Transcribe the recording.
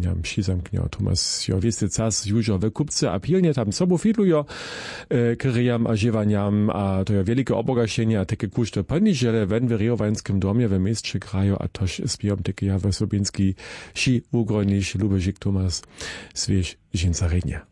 dnjam přizamknjo Tomas Jowisty cas južo we kupce a pilnie tam sobu fidlujo kryjam a živanjam a to je wielkie obogašenje a takie kuszty poniżele w Enweriowańskim domie w mieście kraju a toż zbijam takie ja Sobinski ši ugrojniš Lubežik Tomas Sviež Žincarednja.